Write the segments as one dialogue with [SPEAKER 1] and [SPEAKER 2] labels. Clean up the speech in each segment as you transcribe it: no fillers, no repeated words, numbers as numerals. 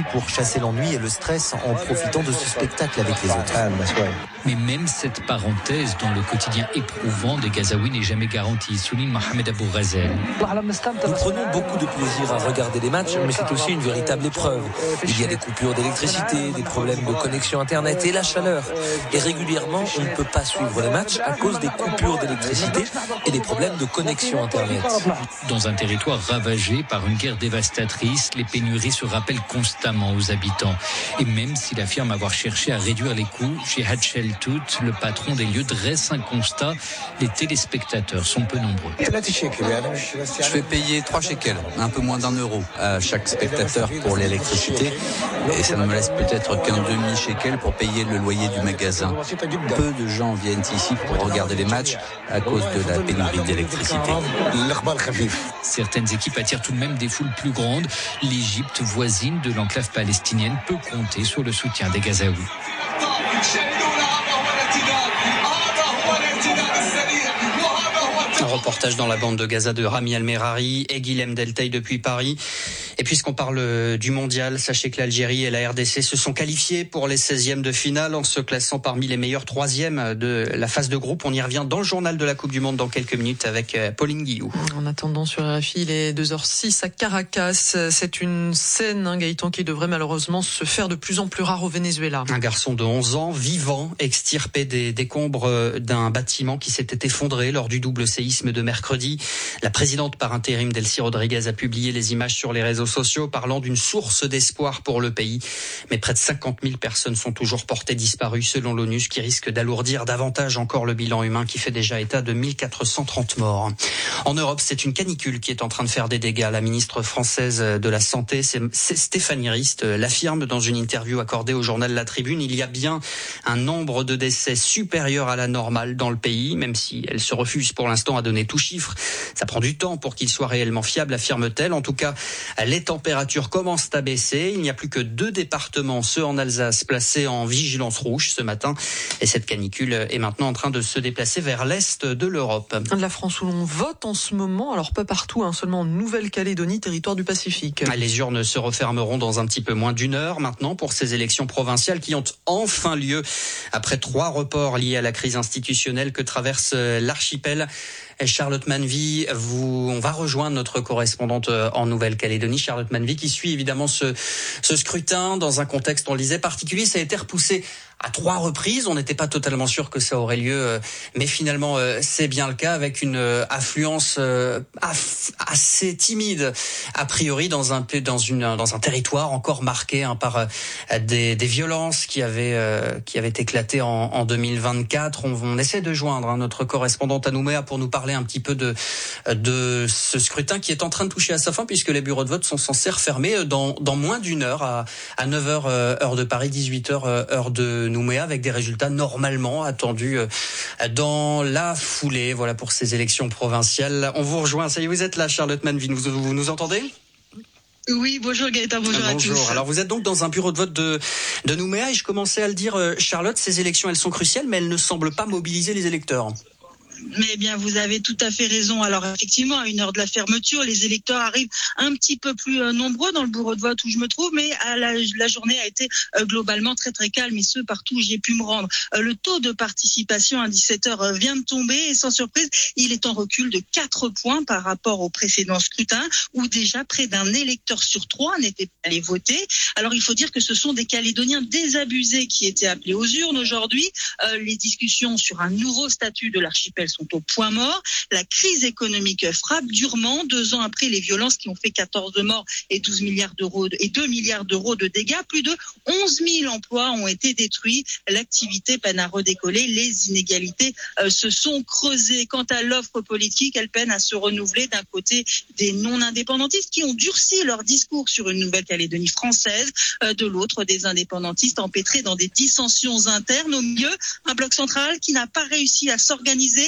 [SPEAKER 1] pour chasser l'ennui et le stress en profitant de ce spectacle avec les autres.
[SPEAKER 2] Mais même cette parenthèse dans le quotidien éprouvant des Gazaouis n'est jamais garantie, souligne Mohamed Abou Razel.
[SPEAKER 3] Nous prenons beaucoup de plaisir à regarder les matchs, mais c'est aussi une véritable épreuve. Il y a des coupures d'électricité, des problèmes de connexion Internet et la chaleur. Et régulièrement, on ne peut pas suivre les matchs à cause des coupures d'électricité et des problèmes de connexion Internet.
[SPEAKER 2] Dans un territoire ravagé par une guerre dévastatrice, les pénuries se rappellent constamment aux habitants. Et même s'il affirme avoir cherché à réduire les coûts, Jihad Sheltout, le patron des lieux, dresse un constat. Les téléspectateurs sont peu nombreux.
[SPEAKER 4] Je fais payer 3 shekels, un peu moins d'€1 à chaque spectateur pour l'électricité. Et ça ne me laisse peut-être qu'un demi-shekel pour payer le loyer du magasin. Peu de gens viennent ici pour regarder les matchs à cause de la pénurie d'électricité.
[SPEAKER 2] Certaines équipes attirent tout de même des foules plus grandes. L'Égypte, voisine de l'enclave palestinienne, peut compter sur le soutien des Gazaouis.
[SPEAKER 5] Un reportage dans la bande de Gaza de Rami El-Merari et Guilhem Delteil depuis Paris. Et puisqu'on parle du mondial, sachez que l'Algérie et la RDC se sont qualifiés pour les 16e de finale en se classant parmi les meilleurs 3e de la phase de groupe. On y revient dans le journal de la Coupe du Monde dans quelques minutes avec Pauline Guillou.
[SPEAKER 6] En attendant sur RFI, il est 2h06 à Caracas. C'est une scène, Gaëtan, qui devrait malheureusement se faire de plus en plus rare au Venezuela.
[SPEAKER 5] Un garçon de 11 ans, vivant, extirpé des décombres d'un bâtiment qui s'était effondré lors du double séisme de mercredi. La présidente par intérim Delcy Rodriguez a publié les images sur les réseaux sociaux parlant d'une source d'espoir pour le pays. Mais près de 50 000 personnes sont toujours portées disparues selon l'ONU, ce qui risque d'alourdir davantage encore le bilan humain qui fait déjà état de 1430 morts. En Europe, c'est une canicule qui est en train de faire des dégâts. La ministre française de la Santé, c'est Stéphanie Rist, l'affirme dans une interview accordée au journal La Tribune. Il y a bien un nombre de décès supérieur à la normale dans le pays, même si elle se refuse pour l'instant à donner tout chiffre. Ça prend du temps pour qu'il soit réellement fiable, affirme-t-elle. En tout cas, les températures commencent à baisser. Il n'y a plus que 2 départements, ceux en Alsace, placés en vigilance rouge ce matin. Et cette canicule est maintenant en train de se déplacer vers l'est de l'Europe.
[SPEAKER 6] La France où l'on vote en ce moment, alors pas partout, seulement en Nouvelle-Calédonie, territoire du Pacifique.
[SPEAKER 5] Les urnes se refermeront dans un petit peu moins d'1 heure maintenant pour ces élections provinciales qui ont enfin lieu après 3 reports liés à la crise institutionnelle que traverse l'archipel. Charlotte Manvy, on va rejoindre notre correspondante en Nouvelle-Calédonie, Charlotte Manvy, qui suit évidemment ce scrutin dans un contexte, on le disait, particulier. Ça a été repoussé à 3 reprises. On n'était pas totalement sûr que ça aurait lieu, mais finalement c'est bien le cas, avec une affluence assez timide a priori dans un territoire encore marqué par des violences qui avaient éclaté en 2024. On essaie de joindre notre correspondante à Nouméa pour nous parler un petit peu de ce scrutin qui est en train de toucher à sa fin, puisque les bureaux de vote sont censés refermer dans moins d'1 heure à 9h heure de Paris, 18h heure de Nouméa, avec des résultats normalement attendus dans la foulée. Voilà pour ces élections provinciales. On vous rejoint. Ça y est, vous êtes là, Charlotte Manvy. Vous nous entendez ?
[SPEAKER 7] Oui, bonjour Gaëtan, bonjour à tous.
[SPEAKER 5] Alors vous êtes donc dans un bureau de vote de Nouméa, et je commençais à le dire, Charlotte, ces élections, elles sont cruciales, mais elles ne semblent pas mobiliser les électeurs.
[SPEAKER 7] Mais bien, vous avez tout à fait raison. Alors effectivement, à 1 heure de la fermeture, les électeurs arrivent un petit peu plus nombreux dans le bureau de vote où je me trouve, mais la journée a été globalement très très calme, et ce partout où j'ai pu me rendre. Le taux de participation à 17h vient de tomber, et sans surprise, il est en recul de 4 points par rapport au précédent scrutin, où déjà près d'un électeur sur 3 n'était pas allé voter. Alors il faut dire que ce sont des Calédoniens désabusés qui étaient appelés aux urnes aujourd'hui. Les discussions sur un nouveau statut de l'archipel sont au point mort. La crise économique frappe durement 2 ans après les violences qui ont fait 14 morts et 2 milliards d'euros de dégâts. Plus de 11 000 emplois ont été détruits. L'activité peine à redécoller. Les inégalités se sont creusées. Quant à l'offre politique, elle peine à se renouveler. D'un côté, des non-indépendantistes qui ont durci leur discours sur une Nouvelle-Calédonie française. De l'autre, des indépendantistes empêtrés dans des dissensions internes. Au milieu, un bloc central qui n'a pas réussi à s'organiser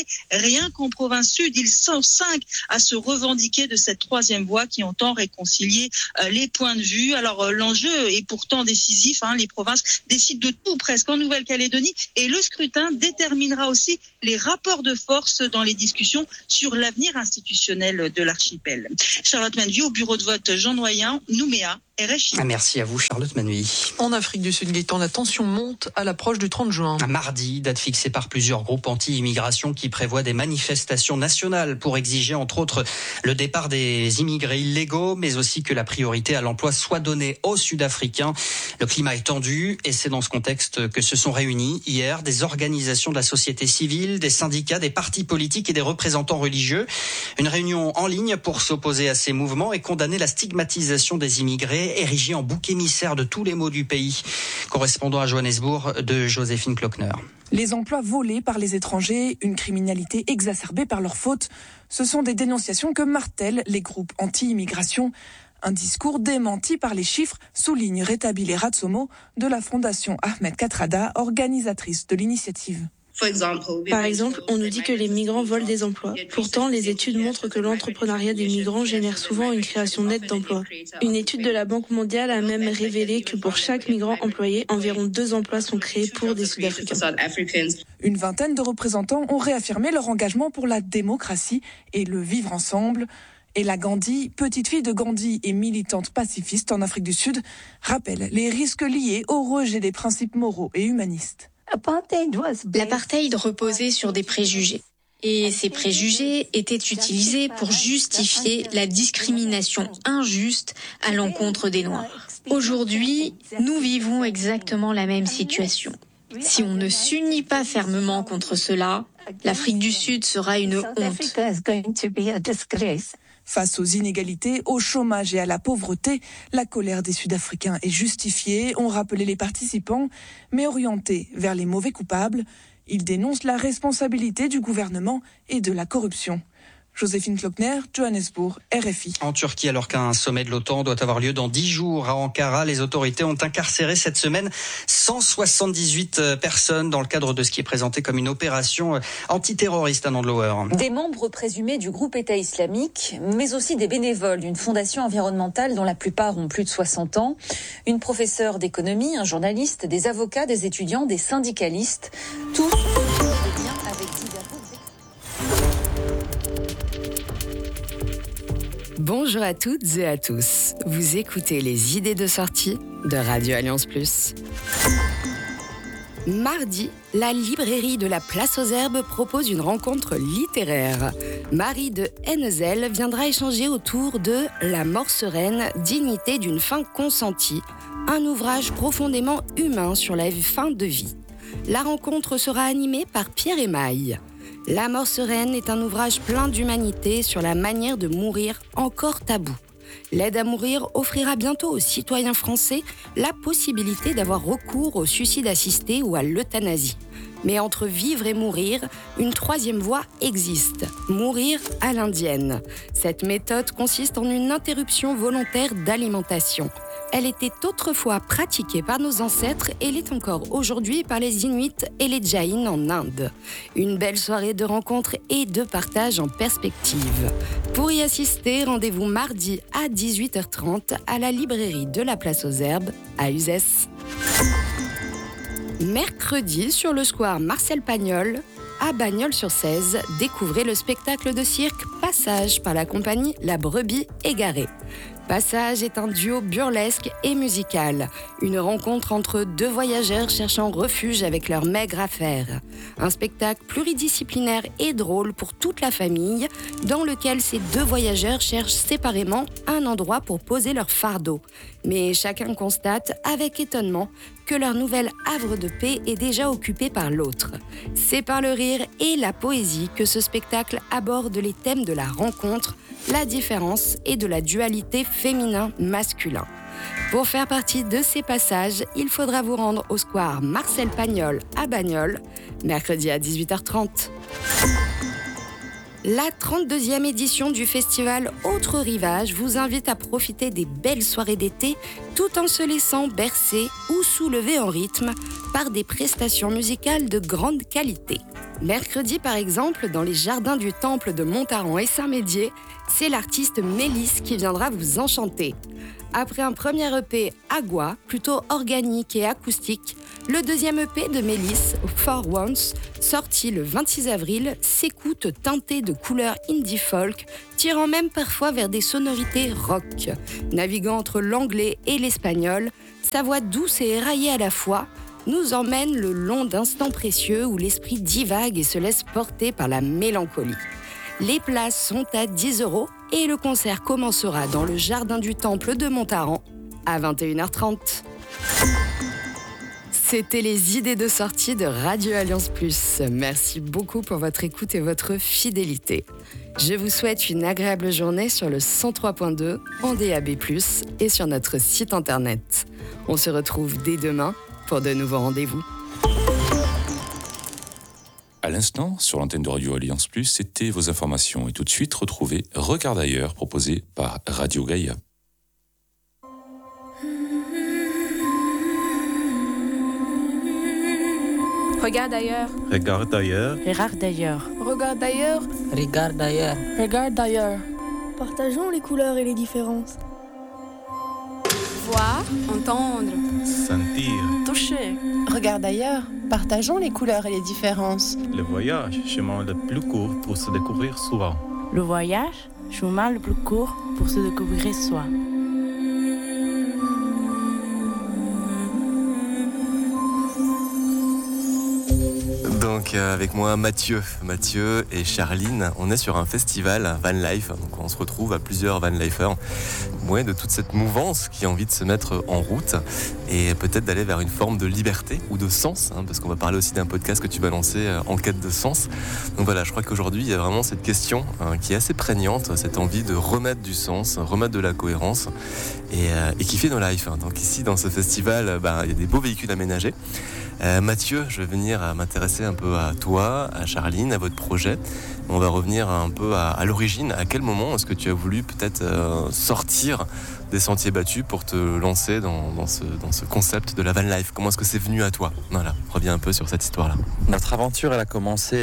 [SPEAKER 7] rien qu'en province sud, ils sont 5 à se revendiquer de cette troisième voie qui entend réconcilier les points de vue. Alors l'enjeu est pourtant décisif. Les provinces décident de tout presque en Nouvelle-Calédonie et le scrutin déterminera aussi les rapports de force dans les discussions sur l'avenir institutionnel de l'archipel. Charlotte Manville au bureau de vote Jean Noyen, Nouméa, RFI.
[SPEAKER 5] Merci à vous Charlotte Manouy.
[SPEAKER 6] En Afrique du Sud, Gaëtan, la tension monte à l'approche du 30 juin.
[SPEAKER 5] Mardi, date fixée par plusieurs groupes anti-immigration qui prévoient des manifestations nationales pour exiger entre autres le départ des immigrés illégaux, mais aussi que la priorité à l'emploi soit donnée aux Sud-Africains. Le climat est tendu et c'est dans ce contexte que se sont réunis hier des organisations de la société civile, des syndicats, des partis politiques et des représentants religieux. Une réunion en ligne pour s'opposer à ces mouvements et condamner la stigmatisation des immigrés érigé en bouc émissaire de tous les maux du pays. Correspondant à Johannesburg de Joséphine Klockner.
[SPEAKER 8] Les emplois volés par les étrangers, une criminalité exacerbée par leur faute, ce sont des dénonciations que martèlent les groupes anti-immigration. Un discours démenti par les chiffres, souligne Retabile Ratsomo de la fondation Ahmed Kathrada, organisatrice de l'initiative.
[SPEAKER 9] Par exemple, on nous dit que les migrants volent des emplois. Pourtant, les études montrent que l'entrepreneuriat des migrants génère souvent une création nette d'emplois. Une étude de la Banque mondiale a même révélé que pour chaque migrant employé, environ 2 emplois sont créés pour des Sud-Africains.
[SPEAKER 8] Une vingtaine de représentants ont réaffirmé leur engagement pour la démocratie et le vivre ensemble. Ella Gandhi, petite fille de Gandhi et militante pacifiste en Afrique du Sud, rappelle les risques liés au rejet des principes moraux et humanistes.
[SPEAKER 10] L'apartheid reposait sur des préjugés. Et ces préjugés étaient utilisés pour justifier la discrimination injuste à l'encontre des Noirs. Aujourd'hui, nous vivons exactement la même situation. Si on ne s'unit pas fermement contre cela, l'Afrique du Sud sera une honte.
[SPEAKER 8] Face aux inégalités, au chômage et à la pauvreté, la colère des Sud-Africains est justifiée, ont rappelé les participants, mais orientée vers les mauvais coupables. Ils dénoncent la responsabilité du gouvernement et de la corruption. Joséphine Klockner, Johannesburg, RFI.
[SPEAKER 5] En Turquie, alors qu'un sommet de l'OTAN doit avoir lieu dans 10 jours à Ankara, les autorités ont incarcéré cette semaine 178 personnes dans le cadre de ce qui est présenté comme une opération antiterroriste à Nandlower.
[SPEAKER 11] Des membres présumés du groupe État islamique, mais aussi des bénévoles d'une fondation environnementale dont la plupart ont plus de 60 ans, une professeure d'économie, un journaliste, des avocats, des étudiants, des syndicalistes, tous des liens avec divers groupes.
[SPEAKER 12] Bonjour à toutes et à tous. Vous écoutez les idées de sortie de Radio Alliance Plus. Mardi, la librairie de la Place aux Herbes propose une rencontre littéraire. Marie de Hennezel viendra échanger autour de La mort sereine, dignité d'une fin consentie, un ouvrage profondément humain sur la fin de vie. La rencontre sera animée par Pierre Émaille. La mort sereine est un ouvrage plein d'humanité sur la manière de mourir encore tabou. L'aide à mourir offrira bientôt aux citoyens français la possibilité d'avoir recours au suicide assisté ou à l'euthanasie. Mais entre vivre et mourir, une troisième voie existe, mourir à l'indienne. Cette méthode consiste en une interruption volontaire d'alimentation. Elle était autrefois pratiquée par nos ancêtres et l'est encore aujourd'hui par les Inuits et les Jains en Inde. Une belle soirée de rencontres et de partage en perspective. Pour y assister, rendez-vous mardi à 18h30 à la librairie de la Place aux Herbes à Uzès. Mercredi, sur le square Marcel Pagnol, à Bagnols-sur-Cèze, découvrez le spectacle de cirque Passage par la compagnie La Brebis Égarée. Passage est un duo burlesque et musical, une rencontre entre deux voyageurs cherchant refuge avec leur maigre affaire. Un spectacle pluridisciplinaire et drôle pour toute la famille, dans lequel ces deux voyageurs cherchent séparément un endroit pour poser leur fardeau. Mais chacun constate avec étonnement que leur nouvel havre de paix est déjà occupé par l'autre. C'est par le rire et la poésie que ce spectacle aborde les thèmes de la rencontre, la différence et de la dualité féminin-masculin. Pour faire partie de ces passages, il faudra vous rendre au square Marcel Pagnol à Bagnols, mercredi à 18h30. La 32e édition du festival Autre Rivage vous invite à profiter des belles soirées d'été tout en se laissant bercer ou soulever en rythme par des prestations musicales de grande qualité. Mercredi, par exemple, dans les jardins du temple de Montaran et Saint-Médier, c'est l'artiste Mélisse qui viendra vous enchanter. Après un premier EP Agua, plutôt organique et acoustique, le deuxième EP de Mélisse, For Once, sorti le 26 avril, s'écoute teinté de couleurs indie folk, tirant même parfois vers des sonorités rock. Naviguant entre l'anglais et l'espagnol, sa voix douce et éraillée à la fois nous emmène le long d'instants précieux où l'esprit divague et se laisse porter par la mélancolie. Les places sont à 10 € et le concert commencera dans le jardin du temple de Montaran à 21h30. C'était les idées de sortie de Radio Alliance Plus. Merci beaucoup pour votre écoute et votre fidélité. Je vous souhaite une agréable journée sur le 103.2 en DAB+, et sur notre site internet. On se retrouve dès demain pour de nouveaux rendez-vous.
[SPEAKER 13] À l'instant, sur l'antenne de Radio Alliance Plus, c'était vos informations. Et tout de suite, retrouvez Regarde ailleurs, proposé par Radio Gaïa.
[SPEAKER 14] Regarde ailleurs.
[SPEAKER 15] Regarde ailleurs.
[SPEAKER 14] Regarde ailleurs.
[SPEAKER 16] Regarde ailleurs.
[SPEAKER 14] Regarde ailleurs.
[SPEAKER 16] Regarde ailleurs.
[SPEAKER 17] Partageons les couleurs et les différences.
[SPEAKER 14] Voir, entendre,
[SPEAKER 15] sentir,
[SPEAKER 16] toucher.
[SPEAKER 18] Regarde ailleurs. Partageons les couleurs et les différences.
[SPEAKER 15] Le voyage, chemin le plus court pour se découvrir soi.
[SPEAKER 14] Le voyage, chemin le plus court pour se découvrir soi.
[SPEAKER 19] Donc avec moi Mathieu et Charline, on est sur un festival Van Life, donc on se retrouve à plusieurs Van Lifers, de toute cette mouvance qui a envie de se mettre en route et peut-être d'aller vers une forme de liberté ou de sens, parce qu'on va parler aussi d'un podcast que tu vas lancer en quête de sens. Donc voilà, je crois qu'aujourd'hui il y a vraiment cette question qui est assez prégnante, cette envie de remettre du sens, remettre de la cohérence et kiffer nos lives. Donc ici dans ce festival, il y a des beaux véhicules aménagés. Mathieu, je vais venir m'intéresser un peu à toi, à Charline, à votre projet. On va revenir un peu à l'origine. À quel moment est-ce que tu as voulu peut-être sortir des sentiers battus pour te lancer dans ce concept de la van life? Comment est-ce que c'est venu à toi? Voilà, reviens un peu sur cette histoire-là.
[SPEAKER 20] Notre aventure, elle a commencé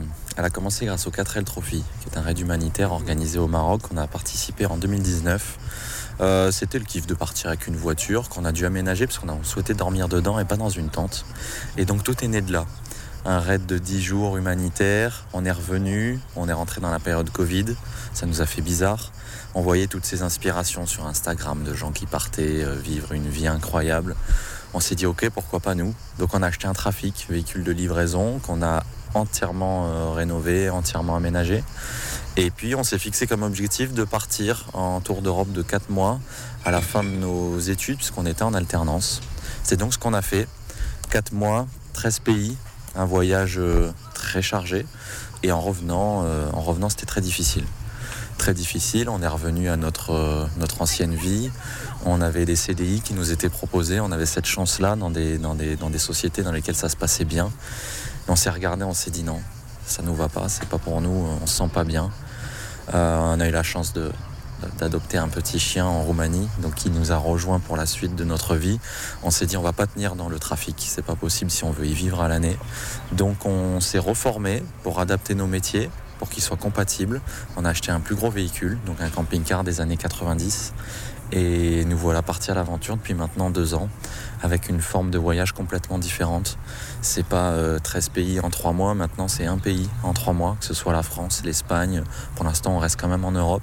[SPEAKER 20] grâce au 4L Trophy, qui est un raid humanitaire organisé au Maroc. On a participé en 2019. C'était le kiff de partir avec une voiture qu'on a dû aménager parce qu'on a souhaité dormir dedans et pas dans une tente. Et donc tout est né de là. Un raid de 10 jours humanitaire, on est revenu, on est rentré dans la période Covid, ça nous a fait bizarre. On voyait toutes ces inspirations sur Instagram de gens qui partaient vivre une vie incroyable. On s'est dit ok, pourquoi pas nous? Donc on a acheté un Trafic, véhicule de livraison qu'on a entièrement rénové, entièrement aménagé. Et puis on s'est fixé comme objectif de partir en tour d'Europe de 4 mois à la fin de nos études, puisqu'on était en alternance. C'est donc ce qu'on a fait. 4 mois, 13 pays, un voyage très chargé. Et en revenant, c'était très difficile. Très difficile, on est revenu à notre ancienne vie. On avait des CDI qui nous étaient proposés, on avait cette chance-là dans des sociétés dans lesquelles ça se passait bien. Et on s'est regardé, on s'est dit non, ça nous va pas, c'est pas pour nous, on se sent pas bien. On a eu la chance d'adopter un petit chien en Roumanie, donc qui nous a rejoints pour la suite de notre vie. On s'est dit on va pas tenir dans le Trafic, c'est pas possible si on veut y vivre à l'année. Donc on s'est reformé pour adapter nos métiers, pour qu'ils soient compatibles. On a acheté un plus gros véhicule, donc un camping-car des années 90. Et nous voilà partis à l'aventure depuis maintenant 2 ans, avec une forme de voyage complètement différente. C'est pas 13 pays en 3 mois, maintenant c'est un pays en 3 mois, que ce soit la France, l'Espagne. Pour l'instant on reste quand même en Europe.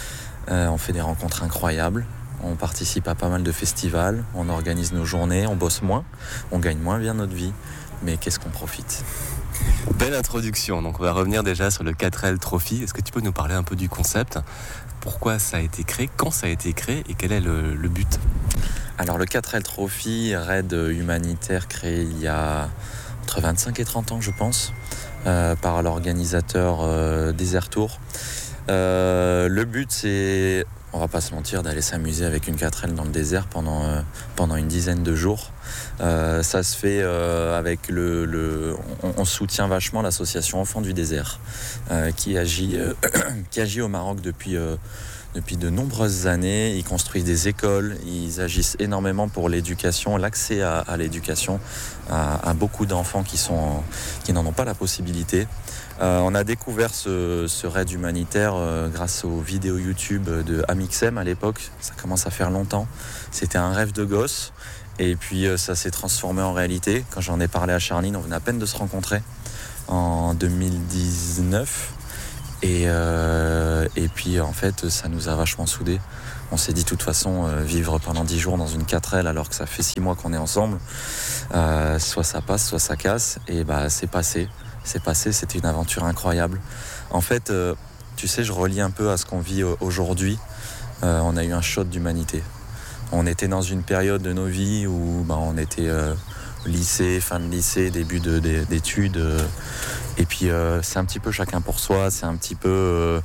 [SPEAKER 20] On fait des rencontres incroyables, on participe à pas mal de festivals, on organise nos journées, on bosse moins, on gagne moins bien notre vie, mais qu'est-ce qu'on profite.
[SPEAKER 19] Belle introduction, donc on va revenir déjà sur le 4L Trophy. Est-ce que tu peux nous parler un peu du concept? Pourquoi ça a été créé, quand ça a été créé et quel est le but?
[SPEAKER 20] Alors le 4L Trophy, raid humanitaire créé il y a entre 25 et 30 ans je pense, par l'organisateur Desert Tour. Le but c'est, on va pas se mentir, d'aller s'amuser avec une 4L dans le désert pendant une dizaine de jours. Ça se fait avec on soutient vachement l'association Enfants du désert qui agit au Maroc depuis depuis de nombreuses années. Ils construisent des écoles, ils agissent énormément pour l'éducation, l'accès à l'éducation à beaucoup d'enfants qui n'en ont pas la possibilité. On a découvert ce raid humanitaire grâce aux vidéos YouTube de Amixem à l'époque. Ça commence à faire longtemps. C'était un rêve de gosse. Et puis ça s'est transformé en réalité. Quand j'en ai parlé à Charline, on venait à peine de se rencontrer en 2019. Et puis en fait, ça nous a vachement soudés. On s'est dit de toute façon, vivre pendant 10 jours dans une 4L alors que ça fait 6 mois qu'on est ensemble, soit ça passe, soit ça casse. Et c'est passé. C'était une aventure incroyable. En fait, tu sais, je relie un peu à ce qu'on vit aujourd'hui. On a eu un shot d'humanité. On était dans une période de nos vies où on était lycée, fin de lycée, début d'études. Et puis c'est un petit peu chacun pour soi. C'est un petit peu...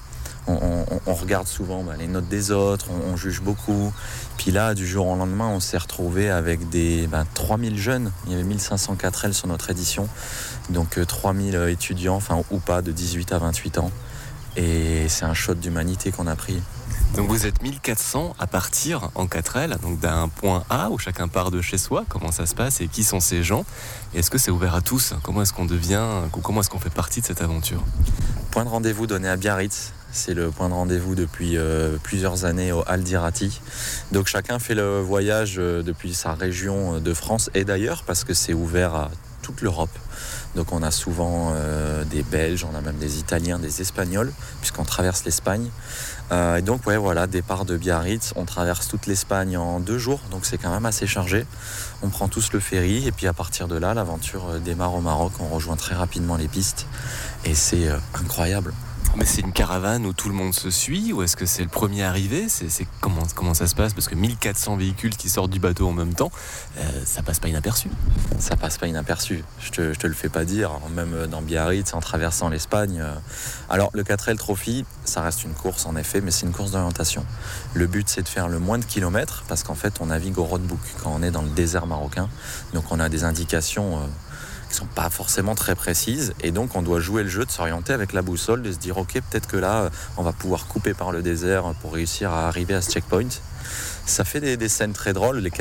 [SPEAKER 20] On regarde souvent les notes des autres, on juge beaucoup. Puis là, du jour au lendemain, on s'est retrouvé avec 3000 jeunes. Il y avait 1500 4L sur notre édition. Donc 3000 étudiants, ou pas, de 18 à 28 ans. Et c'est un shot d'humanité qu'on a pris.
[SPEAKER 19] Donc vous êtes 1400 à partir en 4L, donc d'un point A où chacun part de chez soi. Comment ça se passe et qui sont ces gens? Et est-ce que c'est ouvert à tous? Comment est-ce qu'on fait partie de cette aventure?
[SPEAKER 20] Point de rendez-vous donné à Biarritz. C'est le point de rendez-vous depuis plusieurs années au Aldirati. Donc chacun fait le voyage depuis sa région de France et d'ailleurs parce que c'est ouvert à toute l'Europe. Donc on a souvent des Belges, on a même des Italiens, des Espagnols, puisqu'on traverse l'Espagne. Et donc départ de Biarritz, on traverse toute l'Espagne en 2 jours, donc c'est quand même assez chargé. On prend tous le ferry et puis à partir de là, l'aventure démarre au Maroc. On rejoint très rapidement les pistes et c'est incroyable.
[SPEAKER 19] Mais c'est une caravane où tout le monde se suit ou est-ce que c'est le premier arrivé? Comment ça se passe? Parce que 1400 véhicules qui sortent du bateau en même temps, ça passe pas inaperçu.
[SPEAKER 20] Ça passe pas inaperçu, je te le fais pas dire. Même dans Biarritz, en traversant l'Espagne. Alors le 4L Trophy, ça reste une course en effet, mais c'est une course d'orientation. Le but c'est de faire le moins de kilomètres parce qu'en fait on navigue au roadbook quand on est dans le désert marocain. Donc on a des indications... qui sont pas forcément très précises et donc on doit jouer le jeu de s'orienter avec la boussole, de se dire ok, peut-être que là on va pouvoir couper par le désert pour réussir à arriver à ce checkpoint. Ça fait des scènes très drôles. Les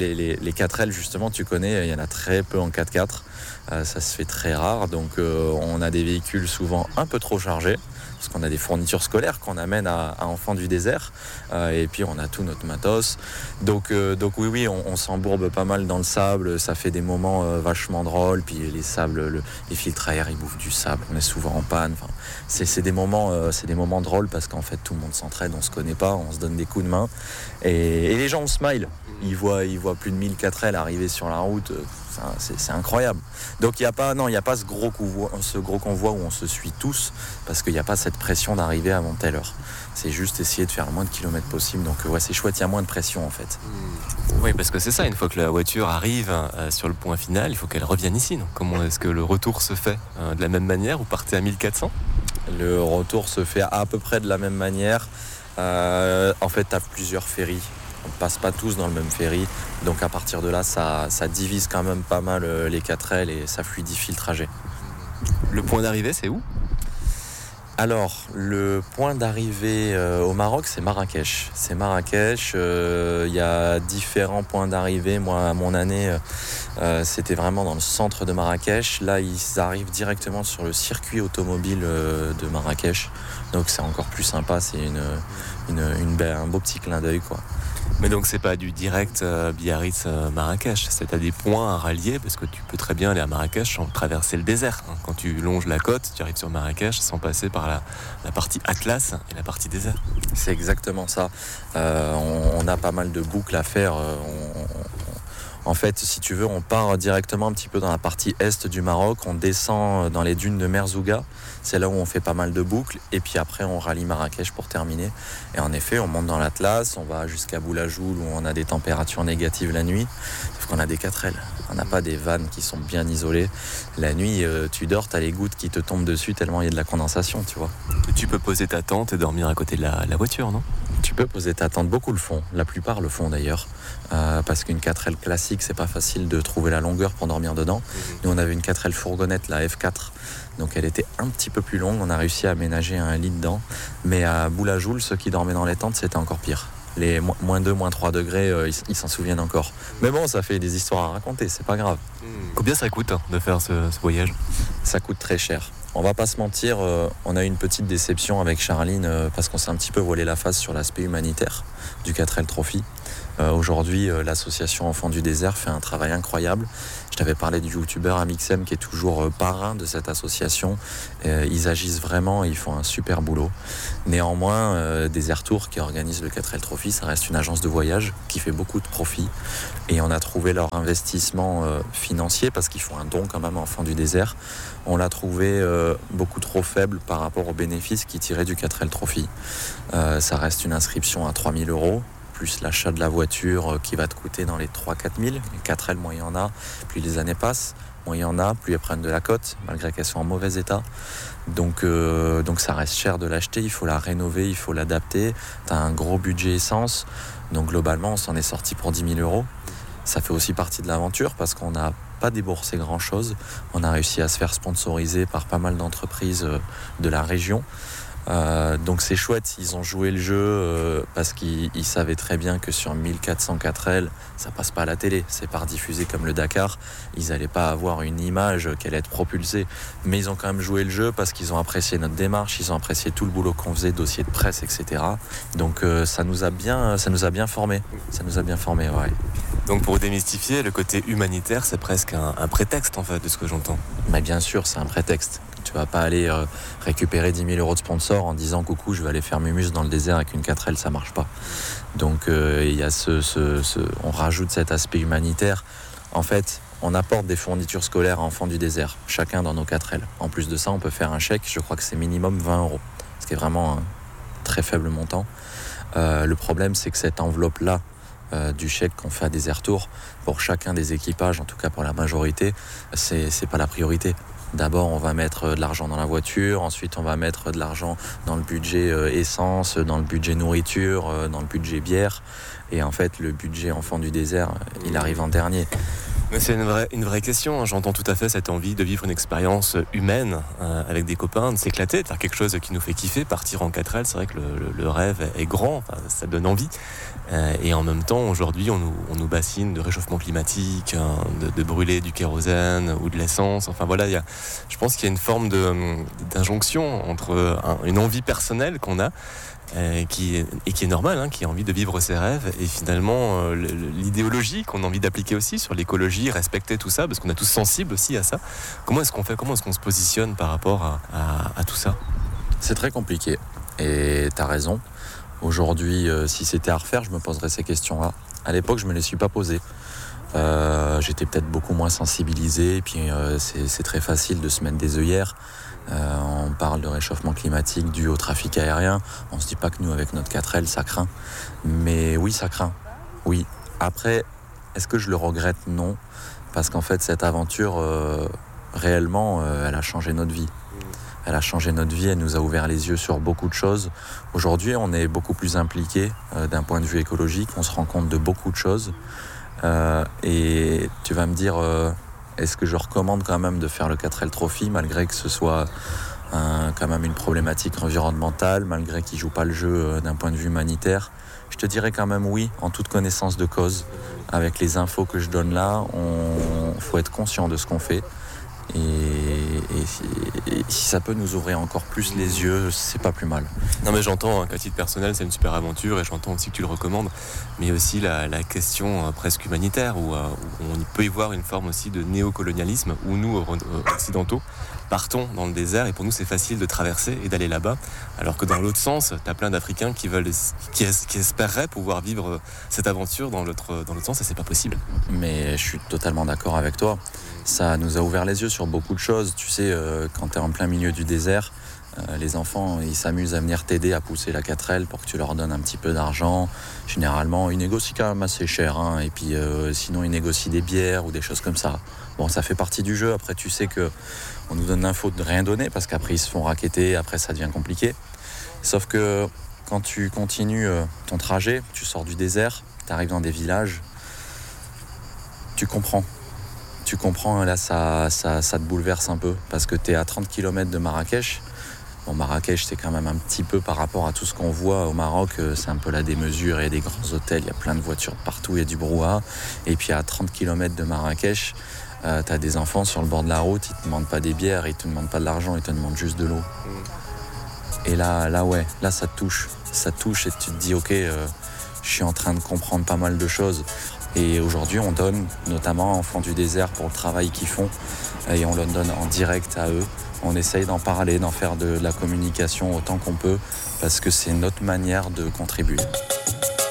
[SPEAKER 20] 4L justement, tu connais, il y en a très peu en 4x4, ça se fait très rare, donc on a des véhicules souvent un peu trop chargés parce qu'on a des fournitures scolaires qu'on amène à Enfants du désert et puis on a tout notre matos. Donc oui, on s'embourbe pas mal dans le sable, ça fait des moments vachement drôles, puis les filtres à air ils bouffent du sable, on est souvent en panne. Enfin, c'est des moments drôles parce qu'en fait tout le monde s'entraide, on se connaît pas, on se donne des coups de main et les gens on smile. Ils voient plus de 1000 4L arriver sur la route, c'est incroyable. Donc il n'y a pas ce gros convoi où on se suit tous, parce qu'il n'y a pas cette pression d'arriver avant telle heure. C'est juste essayer de faire le moins de kilomètres possible. Donc c'est chouette, il y a moins de pression en fait.
[SPEAKER 19] Oui, parce que c'est ça, une fois que la voiture arrive sur le point final, il faut qu'elle revienne ici. Donc comment est-ce que le retour se fait? De la même manière, vous partez à 1400?
[SPEAKER 20] Le retour se fait à peu près de la même manière. En fait, tu as plusieurs ferries. On ne passe pas tous dans le même ferry. Donc à partir de là, ça divise quand même pas mal les 4L et ça fluidifie le trajet.
[SPEAKER 19] Le point d'arrivée, c'est où?
[SPEAKER 20] Alors, le point d'arrivée au Maroc, c'est Marrakech. Il y a différents points d'arrivée. Moi, à mon année, c'était vraiment dans le centre de Marrakech. Là, ils arrivent directement sur le circuit automobile de Marrakech. Donc, c'est encore plus sympa. C'est un beau petit clin d'œil, quoi.
[SPEAKER 19] Mais donc c'est pas du direct Biarritz-Marrakech, c'est à des points à rallier parce que tu peux très bien aller à Marrakech sans traverser le désert. Quand tu longes la côte, tu arrives sur Marrakech sans passer par la partie Atlas et la partie désert.
[SPEAKER 20] C'est exactement ça. On a pas mal de boucles à faire. En fait, si tu veux, on part directement un petit peu dans la partie est du Maroc, on descend dans les dunes de Merzouga, c'est là où on fait pas mal de boucles, et puis après on rallie Marrakech pour terminer. Et en effet, on monte dans l'Atlas, on va jusqu'à Boulajoul où on a des températures négatives la nuit, sauf qu'on a des 4L, on n'a pas des vannes qui sont bien isolées. La nuit, tu dors, t'as les gouttes qui te tombent dessus tellement il y a de la condensation, tu vois.
[SPEAKER 19] Tu peux poser ta tente et dormir à côté de la voiture, non?
[SPEAKER 20] Tu peux poser ta tente, beaucoup le font, la plupart le font d'ailleurs, parce qu'une 4L classique, c'est pas facile de trouver la longueur pour dormir dedans. Nous, on avait une 4L fourgonnette, la F4, donc elle était un petit peu plus longue, on a réussi à aménager un lit dedans, mais à Boulajoul, ceux qui dormaient dans les tentes, c'était encore pire. Les moins 2, moins 3 degrés, ils s'en souviennent encore. Mais bon, ça fait des histoires à raconter, c'est pas grave.
[SPEAKER 19] Combien ça coûte de faire ce voyage ?
[SPEAKER 20] Ça coûte très cher. On va pas se mentir, on a eu une petite déception avec Charline parce qu'on s'est un petit peu voilé la face sur l'aspect humanitaire du 4L Trophy. Aujourd'hui, l'association Enfants du désert fait un travail incroyable. Je t'avais parlé du youtubeur Amixem qui est toujours parrain de cette association. Ils agissent vraiment et ils font un super boulot. Néanmoins, Desert Tour qui organise le 4L Trophy, ça reste une agence de voyage qui fait beaucoup de profits. Et on a trouvé leur investissement financier parce qu'ils font un don quand même à Enfants du désert. On l'a trouvé beaucoup trop faible par rapport aux bénéfices qu'ils tiraient du 4L Trophy. Ça reste une inscription à 3 000 €. Plus l'achat de la voiture qui va te coûter dans les 3-4 000. Les 4L, moins il y en a, plus les années passent, moins il y en a, plus elles prennent de la cote, malgré qu'elles sont en mauvais état. Donc ça reste cher de l'acheter, il faut la rénover, il faut l'adapter. Tu as un gros budget essence, donc globalement on s'en est sorti pour 10 000 €. Ça fait aussi partie de l'aventure parce qu'on n'a pas déboursé grand-chose. On a réussi à se faire sponsoriser par pas mal d'entreprises de la région. Donc c'est chouette, ils ont joué le jeu parce qu'ils savaient très bien que sur 1400 4L, ça passe pas à la télé, c'est pas rediffusé comme le Dakar, ils n'allaient pas avoir une image qui allait être propulsée, mais ils ont quand même joué le jeu parce qu'ils ont apprécié notre démarche, ils ont apprécié tout le boulot qu'on faisait, dossier de presse, etc. Donc ça nous a bien formés, ouais.
[SPEAKER 19] Donc pour démystifier, le côté humanitaire, c'est presque un prétexte en fait de ce que j'entends.
[SPEAKER 20] Mais bien sûr, c'est un prétexte. Tu vas pas aller récupérer 10 000 € de sponsor en disant coucou, je vais aller faire Mumus dans le désert avec une 4L, ça marche pas. Donc il y a on rajoute cet aspect humanitaire. En fait, on apporte des fournitures scolaires à Enfants du désert, chacun dans nos 4L. En plus de ça, on peut faire un chèque, je crois que c'est minimum 20 €, ce qui est vraiment un très faible montant. Le problème, c'est que cette enveloppe-là, du chèque qu'on fait à Desert Tour, pour chacun des équipages, en tout cas pour la majorité, c'est pas la priorité. D'abord, on va mettre de l'argent dans la voiture, ensuite on va mettre de l'argent dans le budget essence, dans le budget nourriture, dans le budget bière. Et en fait, le budget Enfants du désert, il arrive en dernier.
[SPEAKER 19] Mais c'est une vraie question. J'entends tout à fait cette envie de vivre une expérience humaine avec des copains, de s'éclater, de faire quelque chose qui nous fait kiffer. Partir en 4L, c'est vrai que le rêve est grand, enfin, ça donne envie. Et en même temps, aujourd'hui, on nous bassine de réchauffement climatique, de brûler du kérosène ou de l'essence. Enfin voilà, je pense qu'il y a une forme d'injonction entre une envie personnelle qu'on a qui est normale, qui a envie de vivre ses rêves, et finalement l'idéologie qu'on a envie d'appliquer aussi sur l'écologie, respecter tout ça, parce qu'on est tous sensibles aussi à ça. Comment est-ce qu'on se positionne par rapport à tout ça ?
[SPEAKER 20] C'est très compliqué, et t'as raison. Aujourd'hui, si c'était à refaire, je me poserais ces questions-là. À l'époque, je me les suis pas posées. J'étais peut-être beaucoup moins sensibilisé, et puis c'est très facile de se mettre des œillères. On parle de réchauffement climatique dû au trafic aérien. On se dit pas que nous, avec notre 4L, ça craint. Mais oui, ça craint. Oui. Après, est-ce que je le regrette ? Non. Parce qu'en fait, cette aventure, réellement, elle a changé notre vie. Elle a changé notre vie, elle nous a ouvert les yeux sur beaucoup de choses. Aujourd'hui, on est beaucoup plus impliqués d'un point de vue écologique. On se rend compte de beaucoup de choses. Et tu vas me dire... est-ce que je recommande quand même de faire le 4L Trophy, malgré que ce soit quand même une problématique environnementale, malgré qu'il ne joue pas le jeu d'un point de vue humanitaire? Je te dirais quand même oui, en toute connaissance de cause. Avec les infos que je donne là, faut être conscient de ce qu'on fait. Et si ça peut nous ouvrir encore plus les yeux, c'est pas plus mal.
[SPEAKER 19] Non mais j'entends qu'à titre personnel c'est une super aventure, et j'entends aussi que tu le recommandes, mais aussi la question presque humanitaire où on peut y voir une forme aussi de néocolonialisme, où nous occidentaux partons dans le désert, et pour nous c'est facile de traverser et d'aller là-bas, alors que dans l'autre sens t'as plein d'Africains qui espéreraient pouvoir vivre cette aventure dans l'autre sens, et c'est pas possible.
[SPEAKER 20] Mais je suis totalement d'accord avec toi. Ça nous a ouvert les yeux sur beaucoup de choses. Tu sais, quand tu es en plein milieu du désert, les enfants, ils s'amusent à venir t'aider à pousser la 4L pour que tu leur donnes un petit peu d'argent. Généralement, ils négocient quand même assez cher. Et puis, sinon, ils négocient des bières ou des choses comme ça. Bon, ça fait partie du jeu. Après, tu sais qu'on nous donne l'info de rien donner parce qu'après, ils se font racketter. Après, ça devient compliqué. Sauf que quand tu continues ton trajet, tu sors du désert, tu arrives dans des villages, tu comprends. Tu comprends, là, ça te bouleverse un peu, parce que tu es à 30 km de Marrakech. Bon, Marrakech, c'est quand même un petit peu par rapport à tout ce qu'on voit au Maroc, c'est un peu la démesure, il y a des grands hôtels, il y a plein de voitures partout, il y a du brouhaha. Et puis à 30 km de Marrakech, tu as des enfants sur le bord de la route, ils te demandent pas des bières, ils te demandent pas de l'argent, ils te demandent juste de l'eau. Et là ça te touche. Ça te touche et tu te dis, ok, je suis en train de comprendre pas mal de choses. Et aujourd'hui, on donne, notamment à Enfants du désert, pour le travail qu'ils font, et on le donne en direct à eux. On essaye d'en parler, d'en faire de la communication autant qu'on peut, parce que c'est notre manière de contribuer.